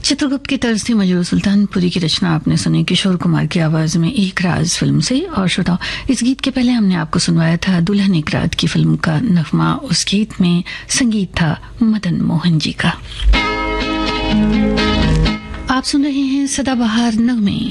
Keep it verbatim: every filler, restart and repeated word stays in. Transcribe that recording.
चित्रगुप्त की तर्ज थी मजरू सुल्तानपुरी की रचना आपने सुनी किशोर कुमार की आवाज में एक राज फिल्म से। और श्रोताओ, इस गीत के पहले हमने आपको सुनवाया था दुल्हन एक रात की फिल्म का नगमा। उस गीत में संगीत था मदन मोहन जी का। आप सुन रहे हैं सदाबहार नगमे।